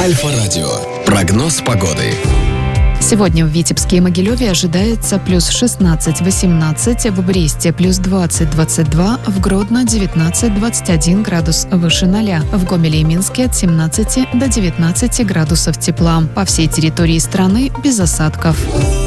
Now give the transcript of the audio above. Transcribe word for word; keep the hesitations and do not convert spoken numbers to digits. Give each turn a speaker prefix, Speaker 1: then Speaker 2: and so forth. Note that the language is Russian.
Speaker 1: Альфа-радио. Прогноз погоды.
Speaker 2: Сегодня в Витебске и Могилеве ожидается плюс шестнадцать-восемнадцать, в Бресте плюс двадцать-двадцать два, в Гродно девятнадцать-двадцать один градус выше ноля, в Гомеле и Минске от семнадцати до девятнадцати градусов тепла. По всей территории страны без осадков.